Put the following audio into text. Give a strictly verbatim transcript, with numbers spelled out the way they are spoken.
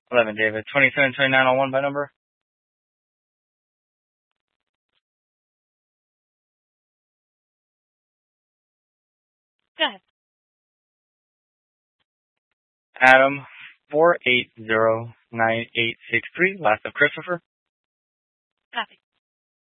eleven, David. twenty-seven twenty-nine on one by number. Go ahead. Adam, four eight zero nine eight six three. Last of Christopher. Copy.